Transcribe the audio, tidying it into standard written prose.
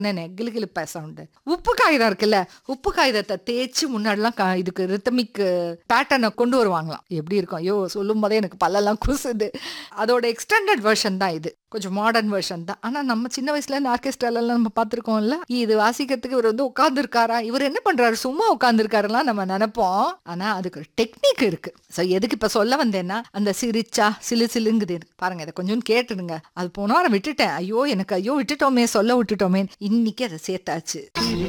கிளுகிளுப்பா sound. உப்பு காகிதம் இருக்குல்ல, உப்பு காகிதத்தை தேய்ச்சி முன்னாடிலாம் இதுக்கு ரித்தமிக் பேட்டர்னை கொண்டு வருவாங்களாம். எப்படி இருக்கும், ஐயோ சொல்லும் போதே எனக்கு பல்லெல்லாம் கூசுது. அதோட எக்ஸ்டெண்டட் வெர்ஷன் தான் இது, கொஞ்சம் மாடர்ன் வெர்ஷன் தான். ஆனா நம்ம சின்ன வயசுல இந்த ஆர்கெஸ்ட்ராலாம் நம்ம பார்த்துருக்கோம்ல, இது வாசிக்கிறதுக்கு இவர் வந்து உட்காந்துருக்காரா, இவர் என்ன பண்றாரு சும்மா உட்காந்துருக்காருலாம் நம்ம நினைப்போம். ஆனா அதுக்கு ஒரு டெக்னிக் இருக்கு. ஸோ எதுக்கு இப்ப சொல்ல வந்தேன்னா, அந்த சிரிச்சா சிலு சிலுங்குது பாருங்க, இதை கொஞ்சம் கேட்டுடுங்க. அது போன வாரம் விட்டுட்டேன், ஐயோ எனக்கு ஐயோ விட்டுட்டோமே, சொல்ல விட்டுட்டோமே, இன்னைக்கு அதை சேர்த்தாச்சு.